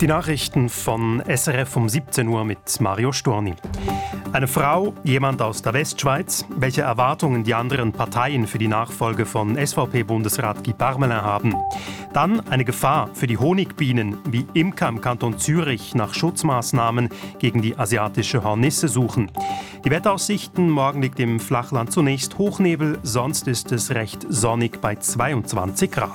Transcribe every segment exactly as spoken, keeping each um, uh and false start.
Die Nachrichten von S R F um siebzehn Uhr mit Mario Storni. Eine Frau, jemand aus der Westschweiz, welche Erwartungen die anderen Parteien für die Nachfolge von S V P-Bundesrat Guy Parmelin haben. Dann eine Gefahr für die Honigbienen, wie Imker im Kanton Zürich nach Schutzmaßnahmen gegen die asiatische Hornisse suchen. Die Wetteraussichten: morgen liegt im Flachland zunächst Hochnebel, sonst ist es recht sonnig bei zweiundzwanzig Grad.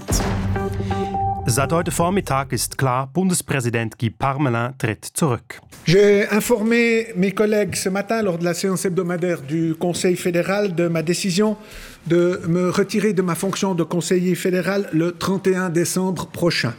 Seit heute Vormittag ist klar, Bundespräsident Guy Parmelin tritt zurück. J'ai informé mes collègues ce matin lors de la séance hebdomadaire du Conseil fédéral de ma décision de me retirer de ma fonction de conseiller fédéral le trente et un décembre prochain.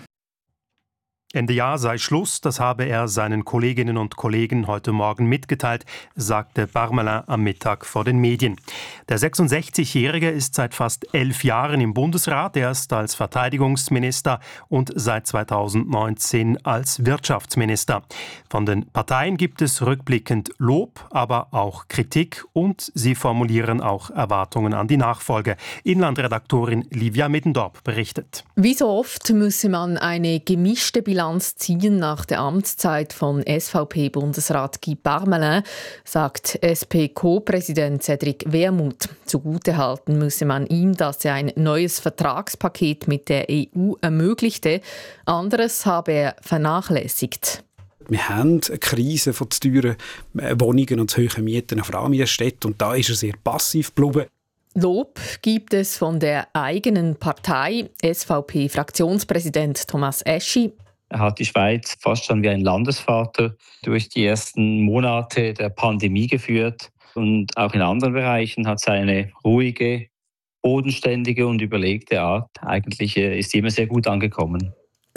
Ende Jahr sei Schluss, das habe er seinen Kolleginnen und Kollegen heute Morgen mitgeteilt, sagte Parmelin am Mittag vor den Medien. Der sechsundsechzigjährige ist seit fast elf Jahren im Bundesrat, erst als Verteidigungsminister und seit zweitausendneunzehn als Wirtschaftsminister. Von den Parteien gibt es rückblickend Lob, aber auch Kritik, und sie formulieren auch Erwartungen an die Nachfolge. Inlandredaktorin Livia Middendorp berichtet. Wie so oft müsse man eine gemischte Bilanz ziehen nach der Amtszeit von S V P-Bundesrat Guy Parmelin, sagt S P-Co-Präsident Cédric Wermuth. Zugutehalten müsse man ihm, dass er ein neues Vertragspaket mit der E U ermöglichte. Anderes habe er vernachlässigt. Wir haben eine Krise von zu teuren Wohnungen und zu hohen Mieten, vor allem in der Stadt, und da ist er sehr passiv geblieben. Lob gibt es von der eigenen Partei. S V P-Fraktionspräsident Thomas Eschi. Er hat die Schweiz fast schon wie ein Landesvater durch die ersten Monate der Pandemie geführt. Und auch in anderen Bereichen hat seine ruhige, bodenständige und überlegte Art eigentlich ist immer sehr gut angekommen.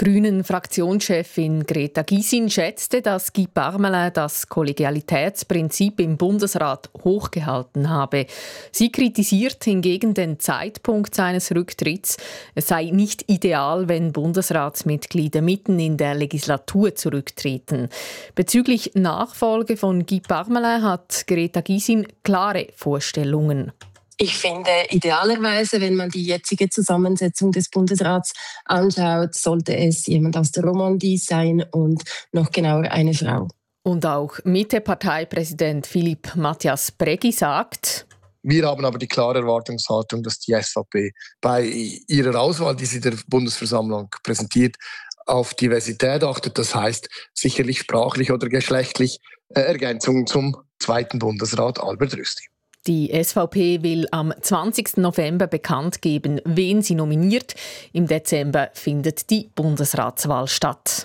Grünen-Fraktionschefin Greta Gysin schätzte, dass Guy Parmelin das Kollegialitätsprinzip im Bundesrat hochgehalten habe. Sie kritisiert hingegen den Zeitpunkt seines Rücktritts. Es sei nicht ideal, wenn Bundesratsmitglieder mitten in der Legislatur zurücktreten. Bezüglich Nachfolge von Guy Parmelin hat Greta Gysin klare Vorstellungen. Ich finde, idealerweise, wenn man die jetzige Zusammensetzung des Bundesrats anschaut, sollte es jemand aus der Romandie sein und noch genauer eine Frau. Und auch Mitte-Parteipräsident Philippe Matthias Bregui sagt: Wir haben aber die klare Erwartungshaltung, dass die S V P bei ihrer Auswahl, die sie der Bundesversammlung präsentiert, auf Diversität achtet. Das heißt sicherlich sprachlich oder geschlechtlich äh, Ergänzungen zum zweiten Bundesrat Albert Rüsti. Die S V P will am zwanzigsten November bekannt geben, wen sie nominiert. Im Dezember findet die Bundesratswahl statt.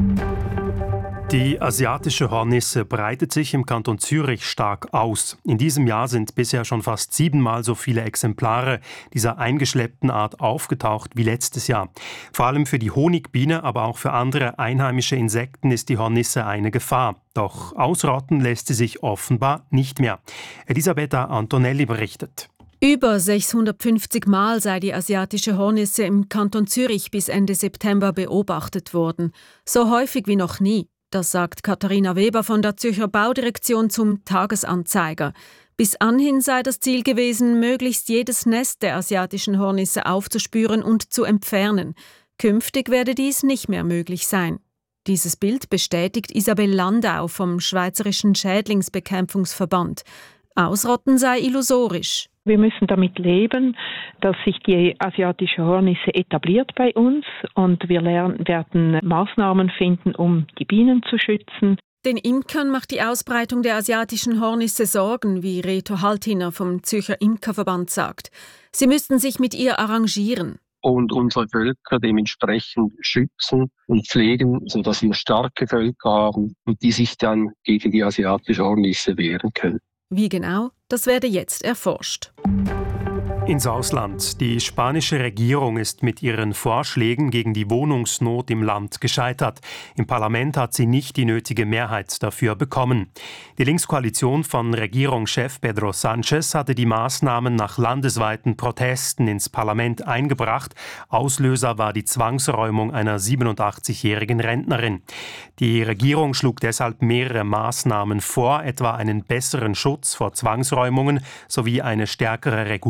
Die asiatische Hornisse breitet sich im Kanton Zürich stark aus. In diesem Jahr sind bisher schon fast siebenmal so viele Exemplare dieser eingeschleppten Art aufgetaucht wie letztes Jahr. Vor allem für die Honigbiene, aber auch für andere einheimische Insekten ist die Hornisse eine Gefahr. Doch ausrotten lässt sie sich offenbar nicht mehr. Elisabetta Antonelli berichtet. Über sechshundertfünfzig Mal sei die asiatische Hornisse im Kanton Zürich bis Ende September beobachtet worden. So häufig wie noch nie. Das sagt Katharina Weber von der Zürcher Baudirektion zum Tagesanzeiger. Bis anhin sei das Ziel gewesen, möglichst jedes Nest der asiatischen Hornisse aufzuspüren und zu entfernen. Künftig werde dies nicht mehr möglich sein. Dieses Bild bestätigt Isabel Landau vom Schweizerischen Schädlingsbekämpfungsverband. Ausrotten sei illusorisch. Wir müssen damit leben, dass sich die asiatische Hornisse etabliert bei uns, und wir lernen, werden Maßnahmen finden, um die Bienen zu schützen. Den Imkern macht die Ausbreitung der asiatischen Hornisse Sorgen, wie Reto Haltiner vom Zürcher Imkerverband sagt. Sie müssten sich mit ihr arrangieren. Und unsere Völker dementsprechend schützen und pflegen, sodass wir starke Völker haben und die sich dann gegen die asiatische Hornisse wehren können. Wie genau, das werde jetzt erforscht. Ins Ausland. Die spanische Regierung ist mit ihren Vorschlägen gegen die Wohnungsnot im Land gescheitert. Im Parlament hat sie nicht die nötige Mehrheit dafür bekommen. Die Linkskoalition von Regierungschef Pedro Sánchez hatte die Maßnahmen nach landesweiten Protesten ins Parlament eingebracht. Auslöser war die Zwangsräumung einer siebenundachtzigjährigen Rentnerin. Die Regierung schlug deshalb mehrere Maßnahmen vor, etwa einen besseren Schutz vor Zwangsräumungen sowie eine stärkere Regulierung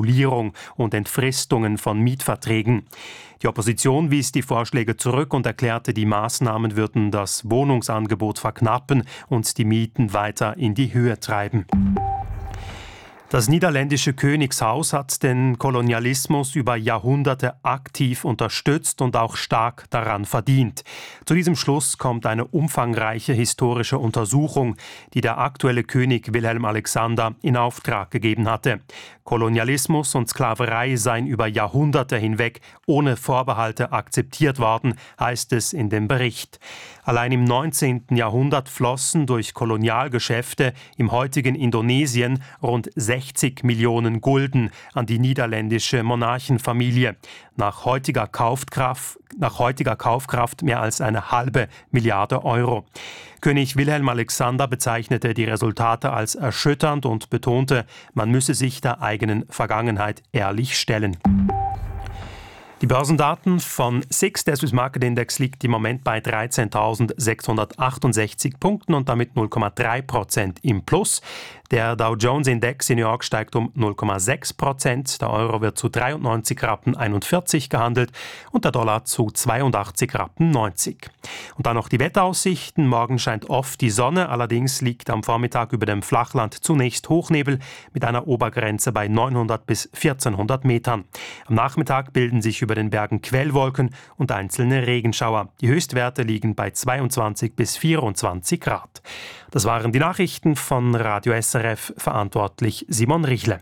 Sanierung und Entfristungen von Mietverträgen. Die Opposition wies die Vorschläge zurück und erklärte, die Maßnahmen würden das Wohnungsangebot verknappen und die Mieten weiter in die Höhe treiben. Das niederländische Königshaus hat den Kolonialismus über Jahrhunderte aktiv unterstützt und auch stark daran verdient. Zu diesem Schluss kommt eine umfangreiche historische Untersuchung, die der aktuelle König Wilhelm Alexander in Auftrag gegeben hatte. Kolonialismus und Sklaverei seien über Jahrhunderte hinweg ohne Vorbehalte akzeptiert worden, heißt es in dem Bericht. Allein im neunzehnten Jahrhundert flossen durch Kolonialgeschäfte im heutigen Indonesien rund sechzig Millionen Gulden an die niederländische Monarchenfamilie. Nach heutiger Kaufkraft, nach heutiger Kaufkraft mehr als eine halbe Milliarde Euro. König Wilhelm Alexander bezeichnete die Resultate als erschütternd und betonte, man müsse sich der eigenen Vergangenheit ehrlich stellen. Die Börsendaten von S I X, der Swiss Market Index, liegt im Moment bei dreizehntausendsechshundertachtundsechzig Punkten und damit null Komma drei Prozent im Plus. Der Dow Jones Index in New York steigt um null Komma sechs Prozent. Der Euro wird zu dreiundneunzig Rappen einundvierzig gehandelt und der Dollar zu zweiundachtzig Rappen neunzig. Und dann noch die Wetteraussichten. Morgen scheint oft die Sonne, allerdings liegt am Vormittag über dem Flachland zunächst Hochnebel mit einer Obergrenze bei neunhundert bis vierzehnhundert Metern. Am Nachmittag bilden sich über den Bergen Quellwolken und einzelne Regenschauer. Die Höchstwerte liegen bei zweiundzwanzig bis vierundzwanzig Grad. Das waren die Nachrichten von Radio S R F, verantwortlich Simon Richle.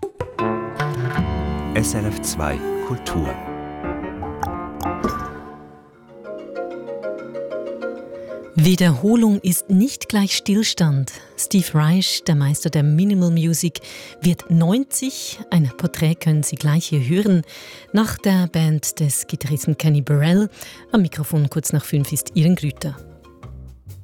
S R F zwei Kultur. Wiederholung ist nicht gleich Stillstand. Steve Reich, der Meister der Minimal Music, wird neunzig. Ein Porträt können Sie gleich hier hören. Nach der Band des Gitarristen Kenny Burrell. Am Mikrofon kurz nach fünf ist Iren Grüter.